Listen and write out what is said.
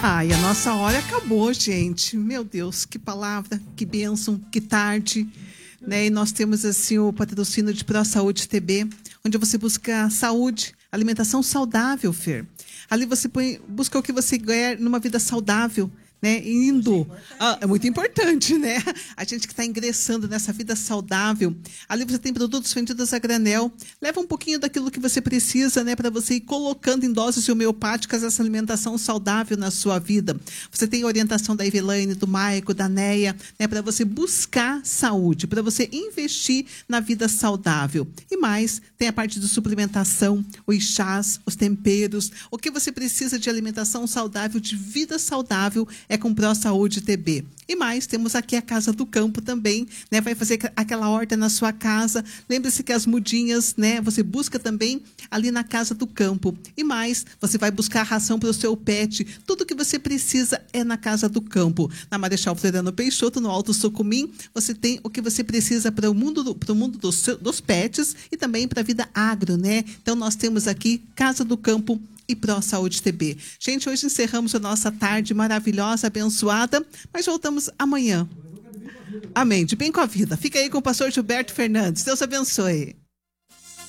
Ai, a nossa hora acabou, gente. Meu Deus, que palavra, que bênção, que tarde. Né? E nós temos assim o patrocínio de Pro Saúde TB, onde você busca saúde, alimentação saudável, Fer. Ali você busca o que você quer numa vida saudável. Né, indo. É muito importante, né? A gente que está ingressando nessa vida saudável. Ali você tem produtos vendidos a granel. Leva um pouquinho daquilo que você precisa, né? Para você ir colocando em doses homeopáticas essa alimentação saudável na sua vida. Você tem a orientação da Ivelaine, do Maico, da Neia, né? Para você buscar saúde, para você investir na vida saudável. E mais, tem a parte de suplementação, os chás, os temperos. O que você precisa de alimentação saudável, de vida saudável, é com Pro Saúde TB. E mais, temos aqui a Casa do Campo também, né? Vai fazer aquela horta na sua casa. Lembre-se que as mudinhas, né? Você busca também ali na Casa do Campo. E mais, você vai buscar ração para o seu pet. Tudo que você precisa é na Casa do Campo. Na Marechal Floriano Peixoto, no Alto Sucumim, você tem o que você precisa para o mundo dos pets e também para a vida agro, né? Então, nós temos aqui Casa do Campo e Pro Saúde TB. Gente, hoje encerramos a nossa tarde maravilhosa, abençoada, mas voltamos amanhã. Amém. De bem com a vida. Fica aí com o pastor Gilberto Fernandes. Deus abençoe.